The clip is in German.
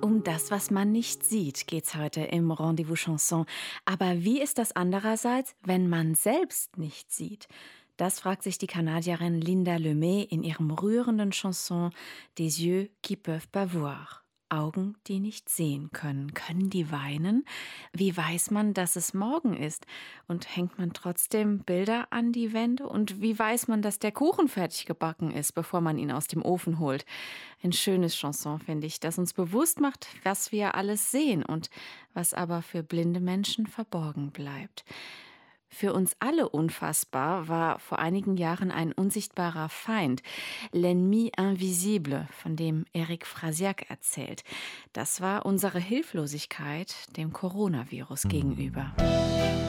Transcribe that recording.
Um das, was man nicht sieht, geht's heute im Rendezvous Chanson. Aber wie ist das andererseits, wenn man selbst nicht sieht? Das fragt sich die Kanadierin Linda Lemay in ihrem rührenden Chanson Des yeux qui peuvent pas voir. Augen, die nicht sehen können. Können die weinen? Wie weiß man, dass es morgen ist? Und hängt man trotzdem Bilder an die Wände? Und wie weiß man, dass der Kuchen fertig gebacken ist, bevor man ihn aus dem Ofen holt? Ein schönes Chanson, finde ich, das uns bewusst macht, was wir alles sehen und was aber für blinde Menschen verborgen bleibt. Für uns alle unfassbar war vor einigen Jahren ein unsichtbarer Feind, l'ennemi invisible, von dem Eric Frasiak erzählt. Das war unsere Hilflosigkeit dem Coronavirus gegenüber.